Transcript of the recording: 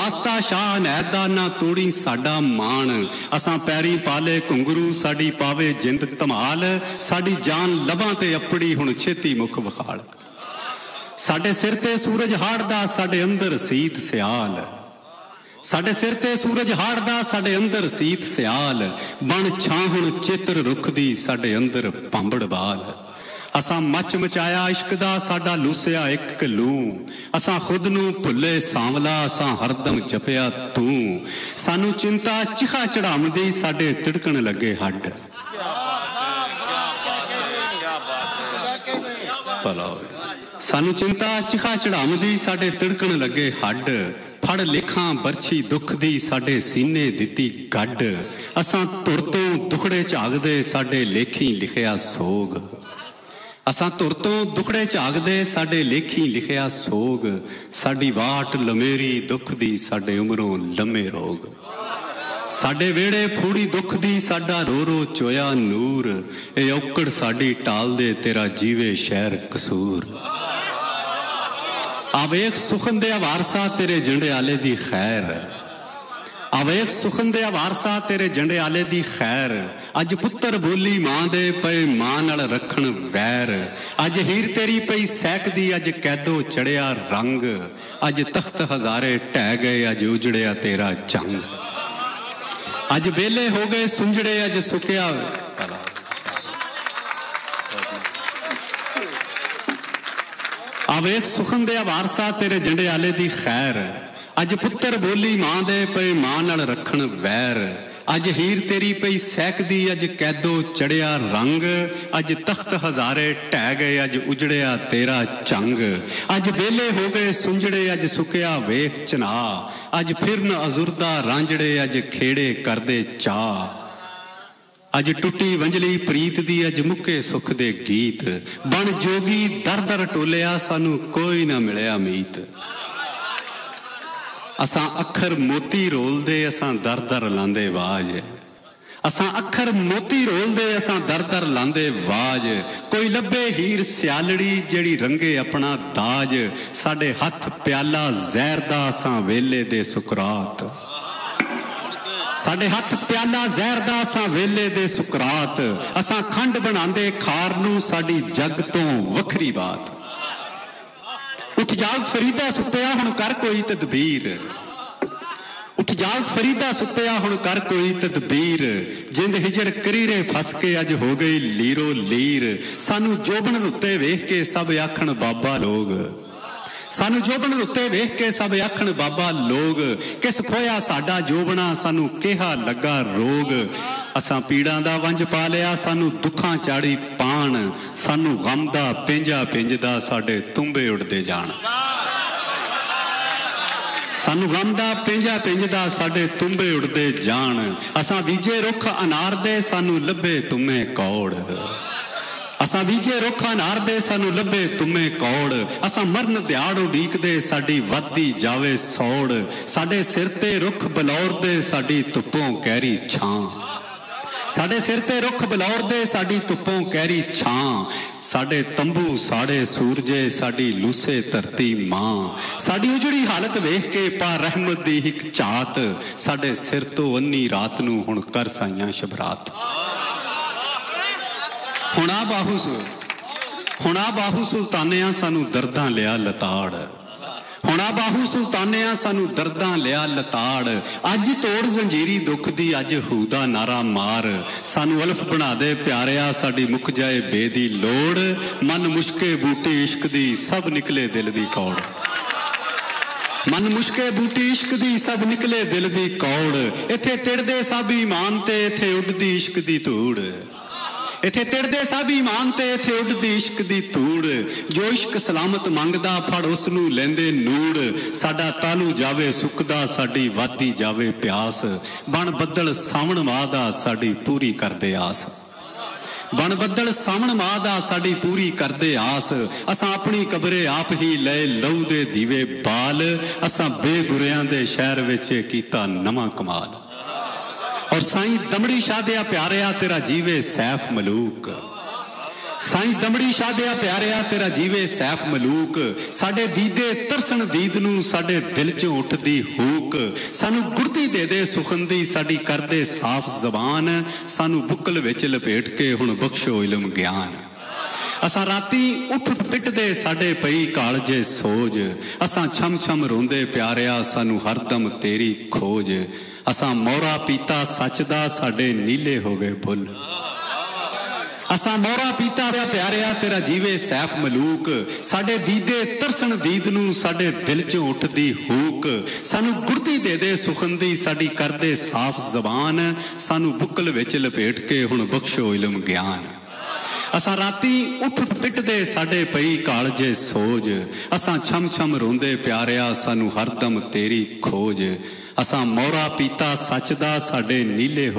वास्ता शाह अनैत दा ना तोड़ी साडा मान। असां पैरी पाले घुंगरू साडी पावे जिंद धमाल। साडी जान लबां ते अपड़ी हुण छेती मुख विखाल। साडे सिर ते सूरज हाड़दा साडे अंदर सीत सियाल। साडे सिर ते सूरज हाड़दा साडे अंदर सीत सियाल। बन छां हुण चेतर रुख दी साडे अंदर भांबड़ बाल। असां मच मचाया इश्क दा साडा लूसिया एक लू। असां खुद नू भुले सांवला असां हरदम जपिया तू। सानू चिंता चिखा चढ़ावदी साडे तिड़कण लगे हड्ड। सानू चिंता चिखा चढ़ावदी साडे तिड़कण लगे हड्ड। फड़ लिखां बरछी दुख दी साडे सीने दिती गड्ड। असां तुर तों दुखड़े झागदे साडे लेखी लिखिया सोग। असां तुर तों दुखड़े झागदे साडे लेखी लिखिया सोग। साडी वाट लमेरी दुख दी साडे उमरों लम्मे रोग। साडे वेड़े फूड़ी दुख दी साडा रो रो चोया नूर। ए औकड़ साडी टाल दे तेरा जीवे शहर कसूर। आवेख सुखन दे वारसा तेरे झंडे आले दी खैर। आवेख सुखन दे वारसा तेरे झंडे आले दी खैर। अज पुत्र बोली मां दे पे मां नाल रखण वैर। अज हीर तेरी पई सैकदी अज कैदो चढ़िया रंग। अज तख्त हजारे ढह गए अज उजड़िया तेरा जंग। अज बेले हो गए सुंजड़े अज सुकिया। आवेख सुखन दे वारसा तेरे झंडे आले दी खैर। अज पुत्र बोली मां दे पे मां नाल रखण वैर। अज हीर तेरी पई सैकदी अज कैदो चढ़िया रंग। अज तख्त हजारे ढह गए अज उजड़िया तेरा जंग। अज बेले हो गए सुंजड़े अज सुकिया वेख चना। अज फिरन अजुरदा रांझड़े अज खेड़े करदे चा। अज टुटी वंजली प्रीत दी अज मुके सुख दे गीत। बन जोगी दर दर टोलिया सानू कोई ना मिलिया मीत। असां अखर मोती रोलदे असां दर दर लांदे वाज। असां अखर मोती रोलदे असां दर दर लांदे वाज। कोई लभे हीर सियालड़ी जेड़ी रंगे अपना दाज। साडे हथ प्याला जहर दा असां वेले दे सुकरात। साडे हथ प्याला जहर दा असां वेले दे सुकरात। असां खंड बनांदे खार नू साडी जग तो वखरी बात। उठ जाग फरीदा सुत्तिया हुण कर कोई तदबीर। उठ जाग फरीदा सुत्तिया हुण कर कोई तदबीर। जिंद हिजर करीरे फस के अज हो गई लीरो लीर। सानू जोबन उत्ते वेख के सब आखण बाबा लोग। सानू जोबन उत्ते वेख के सब आखण बाबा लोग। किस खोया साडा जोबना सानू केहा लगा रोग। असां पीड़ां दा वंज पा लिया सानू दुखां चाड़ी पान। सानू गम दा पिंजा पिंजदा साडे तुंबे उड़दे जान। सानू गम दा पिंजा पिंजदा साडे तुंबे उड़दे जान। असां बीजे रुख अनार दे सानू लभे तुमे कौड़। असां बीजे रुख अनार दे सानू लभे तुमे कौड़। असां मरन दिहाड़ उडीकदे साडी वधदी जावे सौड़। साडे सिर ते रुख बलौर दे साडी धुप्पों कहरी छां। साडे सिर ते रुख बलौर दे साडी धुप्पों कहरी छां। साडे तंबू साड़े सूरजे साडी लूसे धरती मां। साडी उजड़ी हालत वेख के पा रहमत दी हिक झात। साडे सिर तो अन्नी रात नू हुण कर साइयां शबरात। हुणा बाहू सुल्तानिया सानू दर्दां लिया लताड़। हुणा बाहू सुल्तानिया सानू दर्दां लिया लताड़। अज तोड़ जंजीरी दुख दी अज हूदा नारा मार। सानू अल्फ बना दे प्यारिया साडी मुक जाए बेदी लोड़। मन मुश्के बूटी इश्क दी सब निकले दिल दी कौड़। मन मुश्के बूटी इश्क दी सब निकले दिल दी कौड़। इत्थे तिड़दे सब ईमान ते इत्थे उडदी इश्क दी धूड़। इत्थे तिड़दे सब ईमान ते इत्थे उडदी इश्क दी धूड़। जो इश्क सलामत मंगदा फड़ उसनू लेंदे नूड़। साडा तालू जावे सुकदा साडी वादी जावे प्यास। बन बदल सावण मादा साडी पूरी करदे आस। बन बदल सावण मादा साडी पूरी करदे आस। असां अपनी कबरे आप ही लए लहू दे दीवे बाल। असां बेगुरियां दे शहर विच कीता नवां कमाल। और साईं दमड़ी शाह दिया प्यारिया तेरा जीवे सैफ मलूक। ਸਾਈਂ ਦਮੜੀ ਸ਼ਾਦਿਆ ਪਿਆਰਿਆ ਤੇਰਾ ਜੀਵੇ ਸੈਫ ਮਲੂਕ ਸਾਡੇ ਦੀਦੇ ਤਰਸਣ ਦੀਦ ਨੂੰ ਸਾਡੇ ਦਿਲ ਚੋਂ ਉੱਠਦੀ ਹੂਕ ਸਾਨੂੰ ਗੁਰਤੀ ਦੇ ਦੇ ਸੁਖਨ ਦੀ ਸਾਡੀ ਕਰਦੇ ਸਾਫ਼ ਜ਼ਬਾਨ ਸਾਨੂੰ ਬੁੱਕਲ ਵਿੱਚ ਲਪੇਟ ਕੇ ਹੁਣ ਬਖਸ਼ੋ ਇਲਮ ਗਿਆਨ ਅਸਾਂ ਰਾਤੀ ਉੱਠ ਪਿੱਟਦੇ ਸਾਡੇ ਪਈ ਕਾਲਜੇ ਸੋਜ ਅਸਾਂ ਛਮ ਛਮ ਰੋਂਦੇ ਪਿਆਰਿਆ ਸਾਨੂੰ ਹਰਦਮ ਤੇਰੀ ਖੋਜ ਅਸਾਂ ਮੋਹਰਾ ਪੀਤਾ ਸੱਚ ਦਾ ਸਾਡੇ ਨੀਲੇ ਹੋ ਗਏ ਬੁੱਲ ਅਸਾਂ ਮੋਹਰਾ ਪੀਤਾ ਪਿਆਰਿਆ ਤੇਰਾ ਜੀਵੇ ਸੈਫ ਮਲੂਕ ਸਾਡੇ ਦੀਦੇ ਤਰਸਣ ਦੀਦ ਨੂੰ ਸਾਡੇ ਦਿਲ ਚੋਂ ਉੱਠਦੀ ਹੂਕ ਸਾਨੂੰ ਗੁਰਤੀ ਦੇ ਦੇ ਸੁਖਨ ਦੀ ਸਾਡੀ ਕਰਦੇ ਸਾਫ਼ ਜ਼ਬਾਨ ਸਾਨੂੰ ਬੁੱਕਲ ਵਿੱਚ ਲਪੇਟ ਕੇ ਹੁਣ ਬਖਸ਼ੋ ਇਲਮ ਗਿਆਨ ਅਸਾਂ ਰਾਤੀ ਉੱਠ ਪਿੱਟਦੇ ਸਾਡੇ ਪਈ ਕਾਲਜੇ ਸੋਜ ਅਸਾਂ ਛਮ ਛਮ ਰੋਂਦੇ ਪਿਆਰਿਆ ਸਾਨੂੰ ਹਰਦਮ ਤੇਰੀ ਖੋਜ ਅਸਾਂ ਮੋਹਰਾ ਪੀਤਾ ਸੱਚ ਦਾ ਸਾਡੇ ਨੀਲੇ